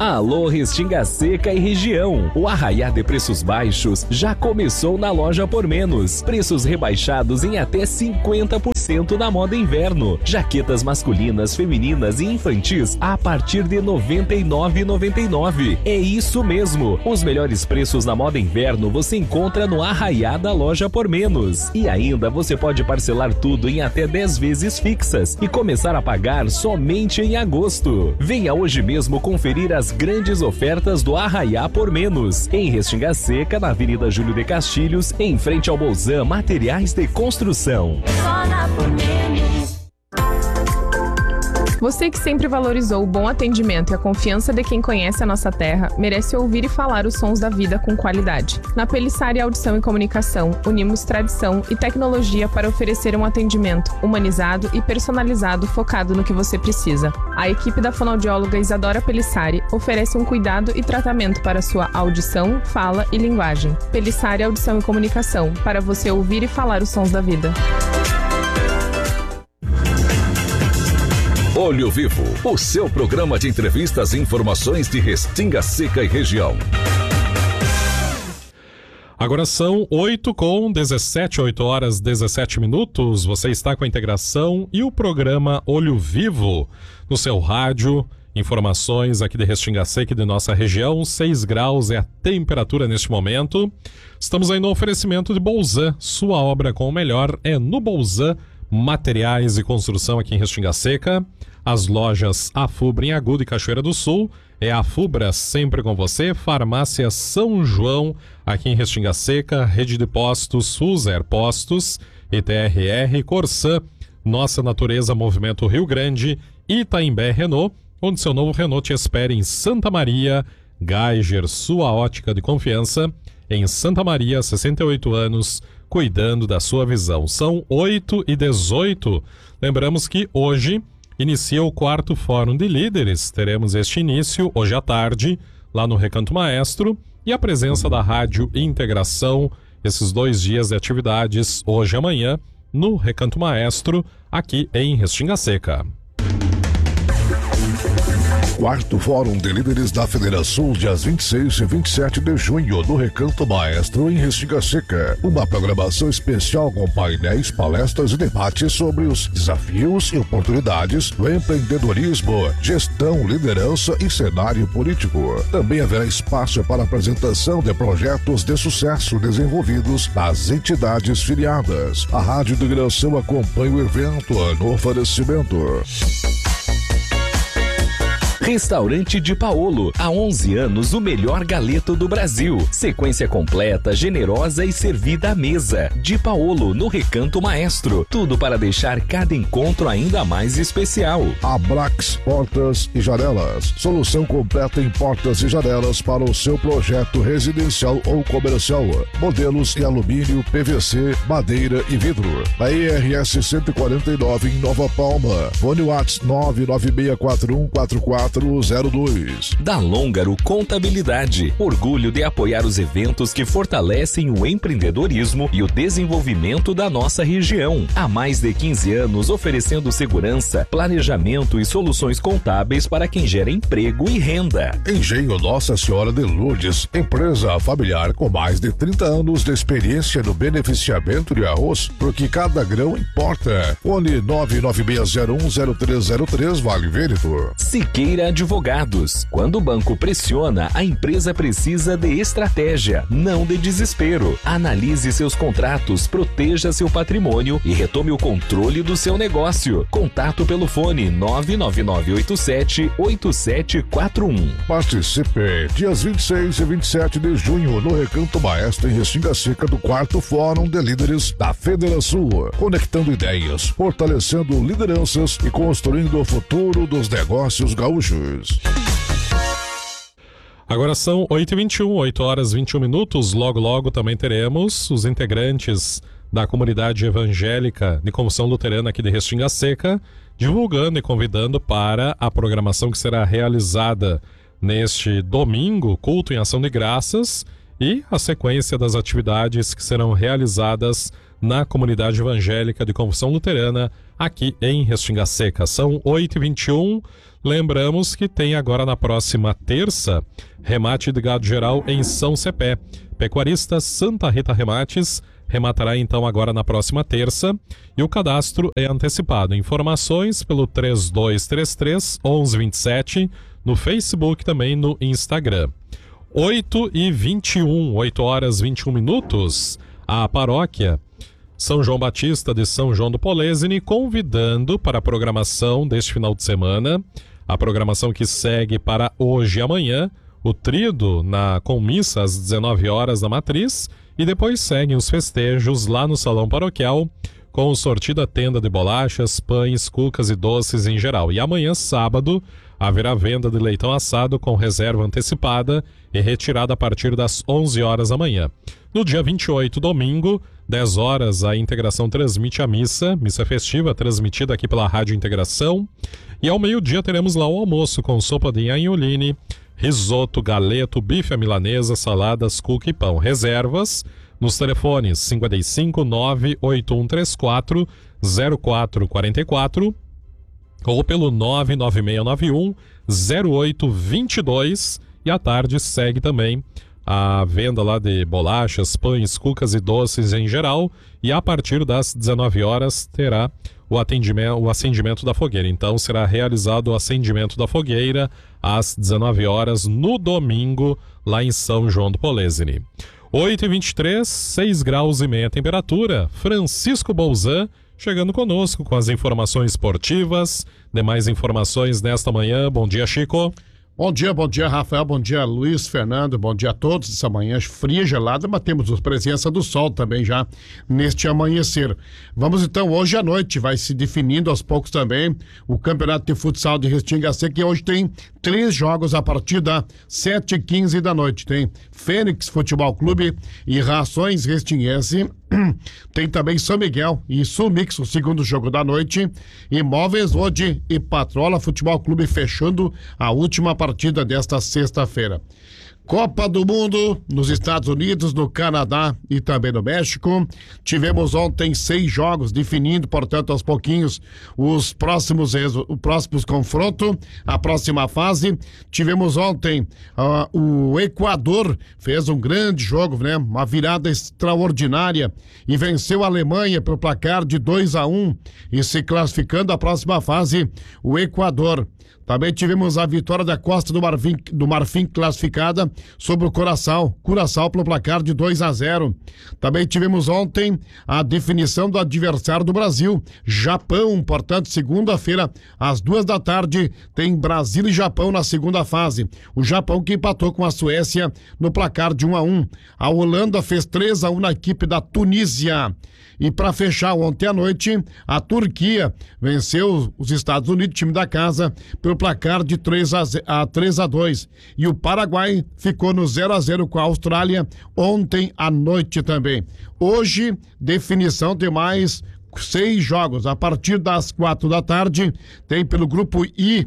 Alô, Restinga Seca e região. O arraiá de preços baixos já começou na Loja Por Menos. Preços rebaixados em até 50% na moda inverno. Jaquetas masculinas, femininas e infantis a partir de R$ 99,99. É isso mesmo. Os melhores preços na moda inverno você encontra no arraiá da Loja Por Menos. E ainda você pode parcelar tudo em até 10 vezes fixas e começar a pagar somente em agosto. Venha hoje mesmo conferir as grandes ofertas do Arraiá Por Menos, em Restinga Seca, na Avenida Júlio de Castilhos, em frente ao Bolzan Materiais de Construção. Só na Por Menos. Você que sempre valorizou o bom atendimento e a confiança de quem conhece a nossa terra, merece ouvir e falar os sons da vida com qualidade. Na Pelissari Audição e Comunicação, unimos tradição e tecnologia para oferecer um atendimento humanizado e personalizado focado no que você precisa. A equipe da fonoaudióloga Isadora Pelissari oferece um cuidado e tratamento para sua audição, fala e linguagem. Pelissari Audição e Comunicação, para você ouvir e falar os sons da vida. Olho Vivo, o seu programa de entrevistas e informações de Restinga Seca e região. Agora são 8 horas 17 minutos. Você está com a integração e o programa Olho Vivo no seu rádio. Informações aqui de Restinga Seca e de nossa região. 6 graus é a temperatura neste momento. Estamos aí no oferecimento de Bolzan. Sua obra com o melhor é no Bolzan Materiais e Construção aqui em Restinga Seca. As lojas Afubra em Agudo e Cachoeira do Sul. É a Afubra sempre com você. Farmácia São João aqui em Restinga Seca. Rede de Postos Suzer Postos. ETRR Corsan. Nossa Natureza Movimento Rio Grande. Itaimbé Renault, onde seu novo Renault te espera em Santa Maria. Geiger, sua ótica de confiança. Em Santa Maria, 68 anos, cuidando da sua visão. São 8h18. Lembramos que hoje inicia o 4º Fórum de Líderes. Teremos este início hoje à tarde, lá no Recanto Maestro, e a presença da Rádio Integração, esses 2 dias de atividades, hoje e amanhã, no Recanto Maestro, aqui em Restinga Seca. 4º Fórum de Líderes da Federação, dias 26 e 27 de junho, no Recanto Maestro, em Restinga Seca. Uma programação especial com painéis, palestras e debates sobre os desafios e oportunidades do empreendedorismo, gestão, liderança e cenário político. Também haverá espaço para apresentação de projetos de sucesso desenvolvidos nas entidades filiadas. A Rádio Integração acompanha o evento no oferecimento. Restaurante Di Paolo, há 11 anos o melhor galeto do Brasil. Sequência completa, generosa e servida à mesa. Di Paolo, no Recanto Maestro. Tudo para deixar cada encontro ainda mais especial. Abrax Portas e Janelas. Solução completa em portas e janelas para o seu projeto residencial ou comercial. Modelos em alumínio, PVC, madeira e vidro. Na IRS 149 em Nova Palma. Fone WhatsApp 996414402. Da Lôngaro Contabilidade, orgulho de apoiar os eventos que fortalecem o empreendedorismo e o desenvolvimento da nossa região. Há mais de 15 anos oferecendo segurança, planejamento e soluções contábeis para quem gera emprego e renda. Engenho Nossa Senhora de Lourdes, empresa familiar com mais de 30 anos de experiência no beneficiamento de arroz, porque cada grão importa. Fone 996010303, Vale Vêneto. Siqueira Advogados. Quando o banco pressiona, a empresa precisa de estratégia, não de desespero. Analise seus contratos, proteja seu patrimônio e retome o controle do seu negócio. Contato pelo fone 99987-8741. Participe, dias 26 e 27 de junho, no Recanto Maestro, em Restinga Seca, do 4º Fórum de Líderes da Federação. Conectando ideias, fortalecendo lideranças e construindo o futuro dos negócios gaúchos. Agora são 8h21, 8 horas 21 minutos. Logo também teremos os integrantes da comunidade evangélica de Confissão Luterana aqui de Restinga Seca, divulgando e convidando para a programação que será realizada neste domingo, culto em ação de graças, e a sequência das atividades que serão realizadas na comunidade evangélica de Confissão Luterana aqui em Restinga Seca. São 8h21. Lembramos que tem agora na próxima terça, remate de gado geral em São Cepé. Pecuarista Santa Rita Remates rematará então agora na próxima terça e o cadastro é antecipado. Informações pelo 3233-1127 no Facebook, também no Instagram. 8h21, 8 horas 21 minutos, a paróquia São João Batista de São João do Polesine convidando para a programação deste final de semana, a programação que segue para hoje e amanhã, o tríduo com missa às 19 horas na Matriz e depois seguem os festejos lá no Salão Paroquial com o sortido da tenda de bolachas, pães, cucas e doces em geral. E amanhã, sábado, haverá venda de leitão assado com reserva antecipada e retirada a partir das 11 horas da manhã. No dia 28, domingo, 10 horas, a Integração transmite a missa festiva transmitida aqui pela Rádio Integração. E ao meio-dia teremos lá o almoço com sopa de anholine, risoto, galeto, bife à milanesa, saladas, cuca e pão. Reservas nos telefones 55 98134 0444 ou pelo 99691 0822. E à tarde segue também a venda lá de bolachas, pães, cucas e doces em geral, e a partir das 19 horas terá o acendimento da fogueira. Então será realizado o acendimento da fogueira às 19 horas no domingo lá em São João do Polesine. 8h23, 6 graus e meia temperatura. Francisco Bolzan chegando conosco com as informações esportivas. Demais informações nesta manhã. Bom dia, Chico. Bom dia, Rafael, bom dia, Luiz Fernando, bom dia a todos. Essa manhã fria, gelada, mas temos a presença do sol também já neste amanhecer. Vamos então, hoje à noite, vai se definindo aos poucos também o Campeonato de Futsal de Restinga Seca, que hoje tem 3 jogos a partir das 7h15 da noite. Tem Fênix Futebol Clube e Rações Restinguense. Tem também São Miguel e Sulmix, o segundo jogo da noite. Imóveis Ode e Patrola Futebol Clube fechando a última partida desta sexta-feira. Copa do Mundo nos Estados Unidos, no Canadá e também no México. Tivemos ontem 6 jogos, definindo, portanto, aos pouquinhos os próximos confrontos, a próxima fase. Tivemos ontem o Equador, fez um grande jogo, né? Uma virada extraordinária e venceu a Alemanha pelo placar de 2-1 e se classificando à próxima fase, o Equador. Também tivemos a vitória da Costa do Marfim classificada sobre o Curaçao pelo placar de 2-0. Também tivemos ontem a definição do adversário do Brasil, Japão. Portanto, segunda-feira, às 2 da tarde, tem Brasil e Japão na segunda fase. O Japão que empatou com a Suécia no placar de 1-1. A Holanda fez 3-1 na equipe da Tunísia. E para fechar, ontem à noite, a Turquia venceu os Estados Unidos, time da casa, pelo placar de 3-2. E o Paraguai ficou no 0-0 com a Austrália ontem à noite também. Hoje, definição de mais 6 jogos. A partir das 4 da tarde, tem pelo grupo I,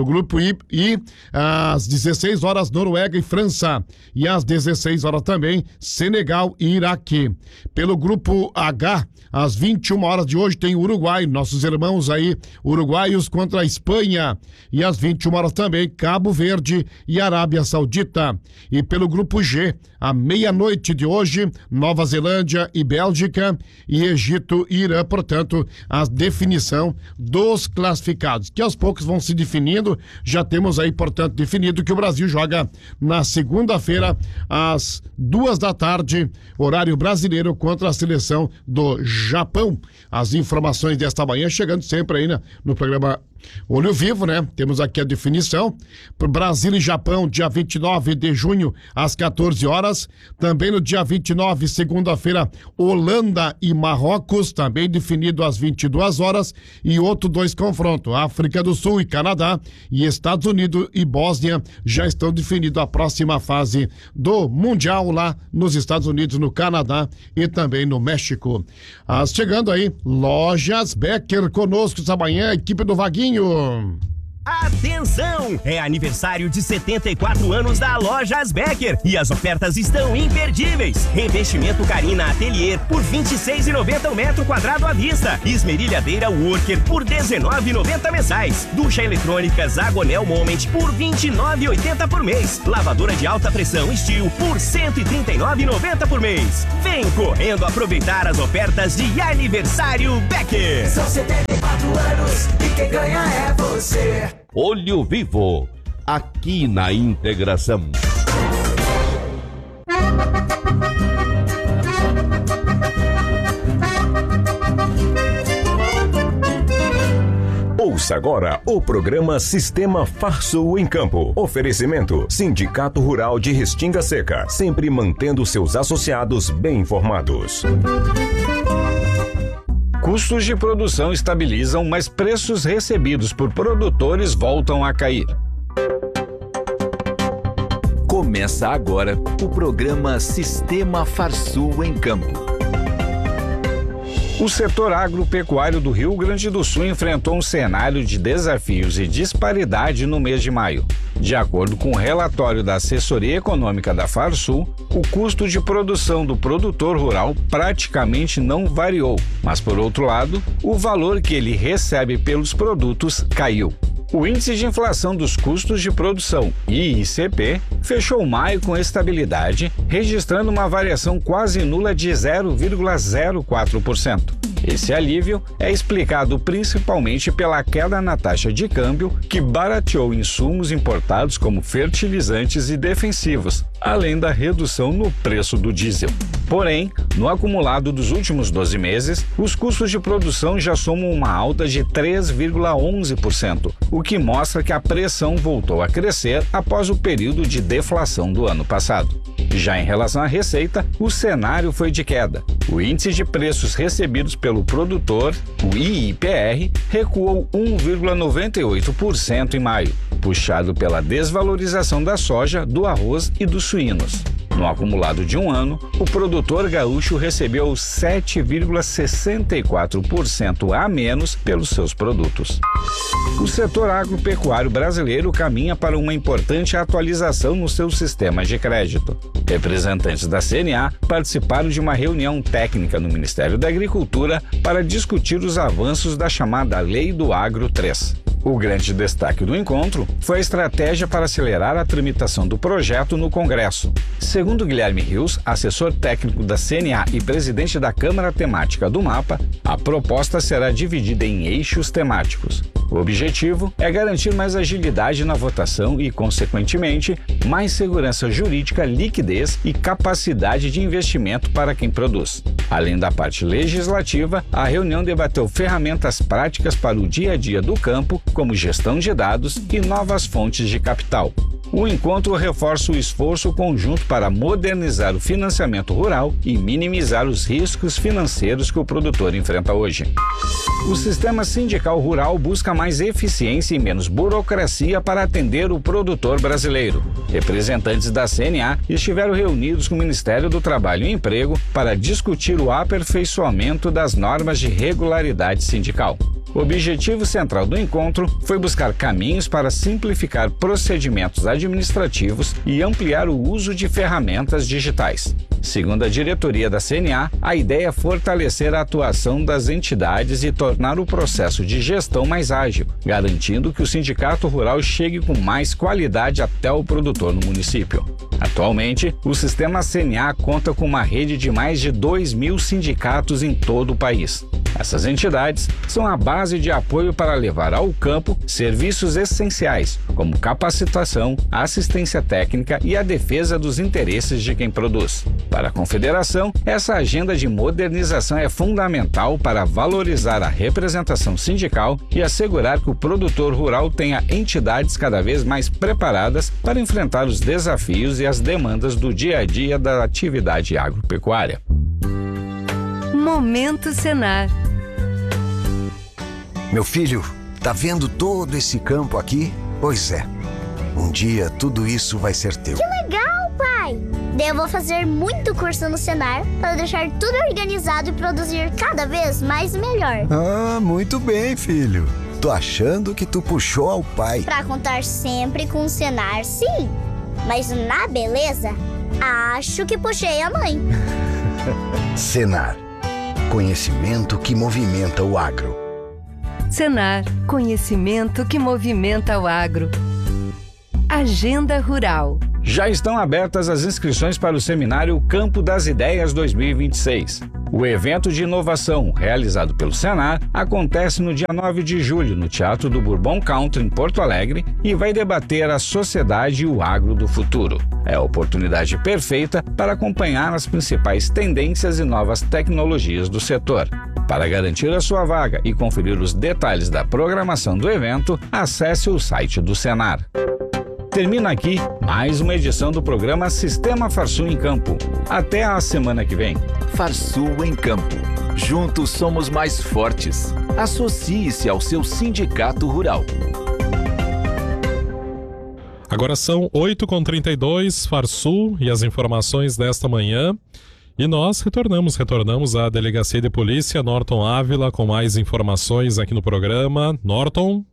às 16 horas, Noruega e França. E às 16 horas também, Senegal e Iraque. Pelo grupo H, às 21 horas de hoje, tem Uruguai, nossos irmãos aí, uruguaios contra a Espanha. E às 21 horas também, Cabo Verde e Arábia Saudita. E pelo grupo G, à meia-noite de hoje, Nova Zelândia e Bélgica, e Egito e Irã. Portanto, a definição dos classificados, que aos poucos vão se definindo. Já temos aí, portanto, definido que o Brasil joga na segunda-feira, às 2 da tarde, horário brasileiro, contra a seleção do Japão. As informações desta manhã chegando sempre aí no programa Olho Vivo, né? Temos aqui a definição. Pro Brasil e Japão, dia 29 de junho, às 14 horas. Também no dia 29, segunda-feira, Holanda e Marrocos, também definido às 22 horas. E outro 2 confrontos, África do Sul e Canadá. E Estados Unidos e Bósnia já estão definidos a próxima fase do Mundial lá nos Estados Unidos, no Canadá e também no México. Chegando aí, Lojas Becker conosco essa manhã, equipe do Vaguinho. Atenção! É aniversário de 74 anos da Lojas Becker e as ofertas estão imperdíveis. Revestimento Carina Atelier por R$ 26,90 o metro quadrado à vista. Esmerilhadeira Worker por R$ 19,90 mensais. Ducha eletrônica Zagonel Moment por R$ 29,80 por mês. Lavadora de alta pressão Steel por R$ 139,90 por mês. Vem correndo aproveitar as ofertas de aniversário Becker. São 74 anos e quem ganha é você. Olho Vivo, aqui na Integração. Ouça agora o programa Sistema Farsul em Campo. Oferecimento Sindicato Rural de Restinga Seca, sempre mantendo seus associados bem informados. Custos de produção estabilizam, mas preços recebidos por produtores voltam a cair. Começa agora o programa Sistema Farsul em Campo. O setor agropecuário do Rio Grande do Sul enfrentou um cenário de desafios e disparidade no mês de maio. De acordo com o relatório da Assessoria Econômica da Farsul, o custo de produção do produtor rural praticamente não variou, mas, por outro lado, o valor que ele recebe pelos produtos caiu. O Índice de Inflação dos Custos de Produção, IICP, fechou maio com estabilidade, registrando uma variação quase nula de 0,04%. Esse alívio é explicado principalmente pela queda na taxa de câmbio, que barateou insumos importados como fertilizantes e defensivos, além da redução no preço do diesel. Porém, no acumulado dos últimos 12 meses, os custos de produção já somam uma alta de 3,11%, o que mostra que a pressão voltou a crescer após o período de deflação do ano passado. Já em relação à receita, o cenário foi de queda. O índice de preços recebidos pelo produtor, o IIPR, recuou 1,98% em maio, puxado pela desvalorização da soja, do arroz e dos suínos. No acumulado de um ano, o produtor gaúcho recebeu 7,64% a menos pelos seus produtos. O setor agropecuário brasileiro caminha para uma importante atualização no seu sistema de crédito. Representantes da CNA participaram de uma reunião técnica no Ministério da Agricultura para discutir os avanços da chamada Lei do Agro 3. O grande destaque do encontro foi a estratégia para acelerar a tramitação do projeto no Congresso. Segundo Guilherme Rios, assessor técnico da CNA e presidente da Câmara Temática do MAPA, a proposta será dividida em eixos temáticos. O objetivo é garantir mais agilidade na votação e, consequentemente, mais segurança jurídica, liquidez e capacidade de investimento para quem produz. Além da parte legislativa, a reunião debateu ferramentas práticas para o dia a dia do campo, como gestão de dados e novas fontes de capital. O encontro reforça o esforço conjunto para modernizar o financiamento rural e minimizar os riscos financeiros que o produtor enfrenta hoje. O sistema sindical rural busca mais eficiência e menos burocracia para atender o produtor brasileiro. Representantes da CNA estiveram reunidos com o Ministério do Trabalho e Emprego para discutir o aperfeiçoamento das normas de regularidade sindical. O objetivo central do encontro foi buscar caminhos para simplificar procedimentos administrativos e ampliar o uso de ferramentas digitais. Segundo a diretoria da CNA, a ideia é fortalecer a atuação das entidades e tornar o processo de gestão mais ágil, garantindo que o sindicato rural chegue com mais qualidade até o produtor no município. Atualmente, o sistema CNA conta com uma rede de mais de 2.000 sindicatos em todo o país. Essas entidades são a base de apoio para levar ao campo serviços essenciais, como capacitação, assistência técnica e a defesa dos interesses de quem produz. Para a Confederação, essa agenda de modernização é fundamental para valorizar a representação sindical e assegurar que o produtor rural tenha entidades cada vez mais preparadas para enfrentar os desafios e as demandas do dia a dia da atividade agropecuária. Momento Senar. Meu filho, tá vendo todo esse campo aqui? Pois é, um dia tudo isso vai ser teu. Que legal, pai! Daí eu vou fazer muito curso no Senar para deixar tudo organizado e produzir cada vez mais e melhor. Ah, muito bem, filho. tô achando que tu puxou ao pai. Pra contar sempre com o Senar, sim. Mas na beleza, acho que puxei a mãe. Senar. Conhecimento que movimenta o agro. Senar. Conhecimento que movimenta o agro. Agenda Rural. Já estão abertas as inscrições para o seminário Campo das Ideias 2026. O evento de inovação, realizado pelo Senar, acontece no dia 9 de julho, no Teatro do Bourbon Country, em Porto Alegre, e vai debater a sociedade e o agro do futuro. É a oportunidade perfeita para acompanhar as principais tendências e novas tecnologias do setor. Para garantir a sua vaga e conferir os detalhes da programação do evento, acesse o site do Senar. Termina aqui mais uma edição do programa Sistema Farsul em Campo. Até a semana que vem. Farsul em Campo. Juntos somos mais fortes. Associe-se ao seu sindicato rural. Agora são 8h32, Farsul e as informações desta manhã. E nós retornamos à Delegacia de Polícia Norton Ávila com mais informações aqui no programa. Norton.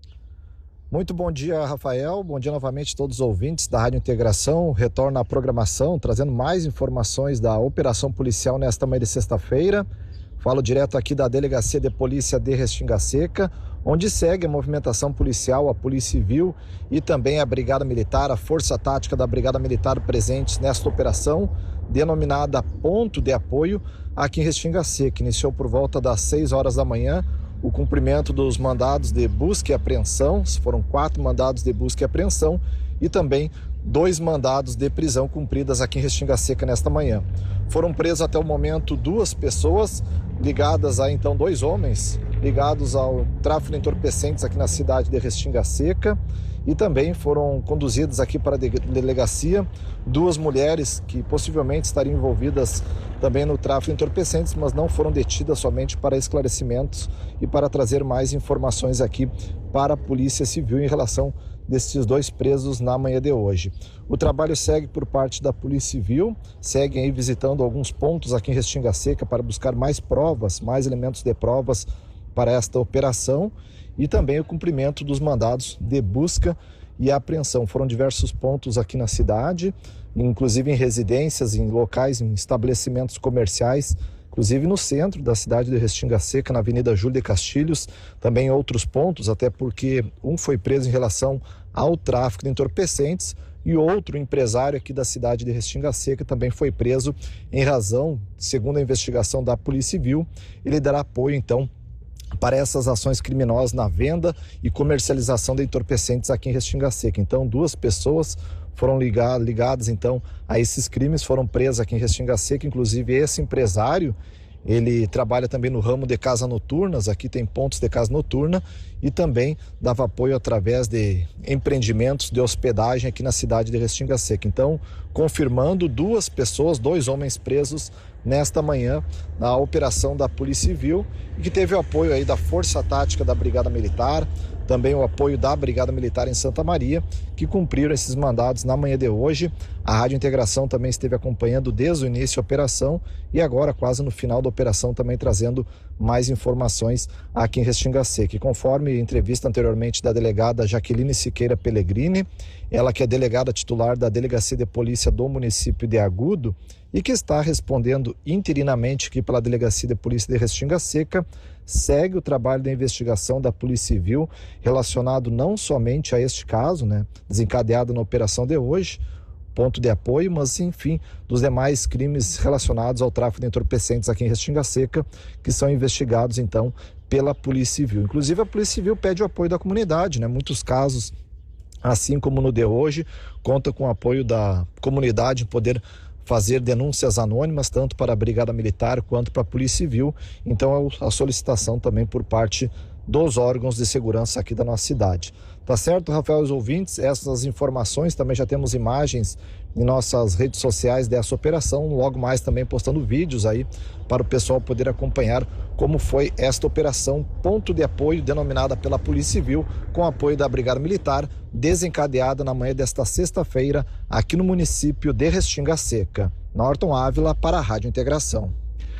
Muito bom dia, Rafael. Bom dia novamente a todos os ouvintes da Rádio Integração. Retorna à programação, trazendo mais informações da operação policial nesta manhã de sexta-feira. Falo direto aqui da Delegacia de Polícia de Restinga Seca, onde segue a movimentação policial, a Polícia Civil e também a Brigada Militar, a Força Tática da Brigada Militar presentes nesta operação, denominada Ponto de Apoio, aqui em Restinga Seca. Iniciou por volta das 6 horas da manhã, o cumprimento dos mandados de busca e apreensão. Foram 4 mandados de busca e apreensão e também 2 mandados de prisão cumpridas aqui em Restinga Seca nesta manhã. Foram presos até o momento 2 pessoas ligadas a, então, 2 homens ligados ao tráfico de entorpecentes aqui na cidade de Restinga Seca, e também foram conduzidas aqui para a delegacia 2 mulheres que possivelmente estariam envolvidas também no tráfico de entorpecentes, mas não foram detidas, somente para esclarecimentos e para trazer mais informações aqui para a Polícia Civil em relação desses 2 presos na manhã de hoje. O trabalho segue por parte da Polícia Civil, seguem aí visitando alguns pontos aqui em Restinga Seca para buscar mais provas, mais elementos de provas para esta operação, e também o cumprimento dos mandados de busca e apreensão. Foram diversos pontos aqui na cidade, inclusive em residências, em locais, em estabelecimentos comerciais, inclusive no centro da cidade de Restinga Seca, na Avenida Júlio de Castilhos, também outros pontos, até porque um foi preso em relação ao tráfico de entorpecentes e outro empresário aqui da cidade de Restinga Seca também foi preso em razão, segundo a investigação da Polícia Civil, ele dará apoio então para essas ações criminosas na venda e comercialização de entorpecentes aqui em Restinga Seca. Então, 2 pessoas foram ligadas então a esses crimes, foram presas aqui em Restinga Seca. Inclusive, esse empresário, ele trabalha também no ramo de casas noturnas, aqui tem pontos de casa noturna, e também dava apoio através de empreendimentos de hospedagem aqui na cidade de Restinga Seca. Então, confirmando 2 pessoas, 2 homens presos nesta manhã na operação da Polícia Civil, e que teve o apoio aí da Força Tática da Brigada Militar, também o apoio da Brigada Militar em Santa Maria, que cumpriram esses mandados na manhã de hoje. A Rádio Integração também esteve acompanhando desde o início da operação e agora quase no final da operação também trazendo mais informações aqui em Restinga Seca. E conforme entrevista anteriormente da delegada Jaqueline Siqueira Pellegrini, ela que é delegada titular da Delegacia de Polícia do município de Agudo e que está respondendo interinamente aqui pela Delegacia de Polícia de Restinga Seca, segue o trabalho da investigação da Polícia Civil relacionado não somente a este caso, desencadeado na operação de hoje, ponto de apoio, mas enfim, dos demais crimes relacionados ao tráfico de entorpecentes aqui em Restinga Seca, que são investigados então pela Polícia Civil. Inclusive a Polícia Civil pede o apoio da comunidade, muitos casos, assim como no de hoje, conta com o apoio da comunidade em poder fazer denúncias anônimas, tanto para a Brigada Militar quanto para a Polícia Civil. Então, a solicitação também por parte dos órgãos de segurança aqui da nossa cidade. Tá certo, Rafael, os ouvintes? Essas informações, também já temos imagens em nossas redes sociais dessa operação, logo mais também postando vídeos aí para o pessoal poder acompanhar como foi esta operação Ponto de Apoio, denominada pela Polícia Civil, com apoio da Brigada Militar, desencadeada na manhã desta sexta-feira aqui no município de Restinga Seca. Norton Ávila para a Rádio Integração.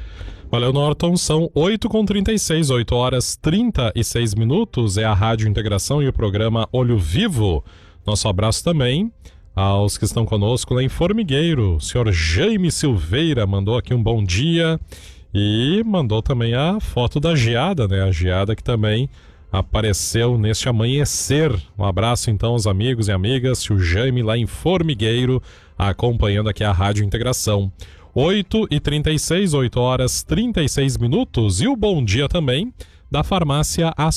Valeu, Norton. São 8h36, 8h36. É a Rádio Integração e o programa Olho Vivo. Nosso abraço também aos que estão conosco lá em Formigueiro. O senhor Jaime Silveira mandou aqui um bom dia e mandou também a foto da geada, né? A geada que também apareceu neste amanhecer. Um abraço então aos amigos e amigas. O Jaime lá em Formigueiro acompanhando aqui a Rádio Integração. 8h36, 8h36. E o bom dia também da farmácia